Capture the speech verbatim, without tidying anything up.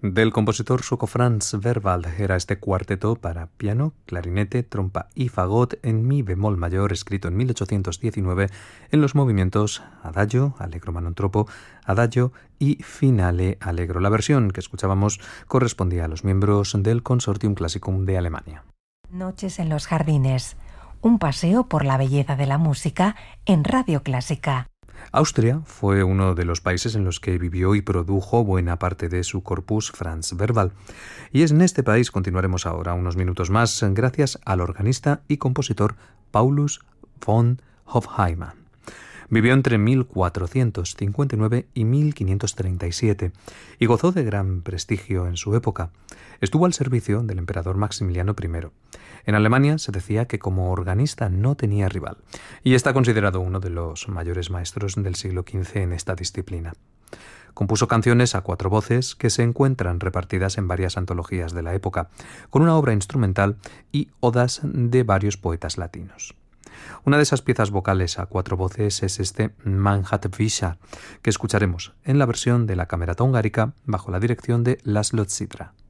Del compositor sueco Franz Werwald era este cuarteto para piano, clarinete, trompa y fagot en mi bemol mayor, escrito en mil ochocientos diecinueve en los movimientos Adagio, Allegro non troppo, Adagio y Finale Allegro. La versión que escuchábamos correspondía a los miembros del Consortium Classicum de Alemania. Noches en los jardines, un paseo por la belleza de la música en Radio Clásica. Austria fue uno de los países en los que vivió y produjo buena parte de su corpus Franz Werwald. Y es en este país continuaremos ahora unos minutos más gracias al organista y compositor Paulus von Hofheimann. Vivió entre mil cuatrocientos cincuenta y nueve y mil quinientos treinta y siete y gozó de gran prestigio en su época. Estuvo al servicio del emperador Maximiliano primero. En Alemania se decía que como organista no tenía rival y está considerado uno de los mayores maestros del siglo quince en esta disciplina. Compuso canciones a cuatro voces que se encuentran repartidas en varias antologías de la época, con una obra instrumental y odas de varios poetas latinos. Una de esas piezas vocales a cuatro voces es este Man hat Wischer, que escucharemos en la versión de la Camerata Hungarica bajo la dirección de László Zsitra.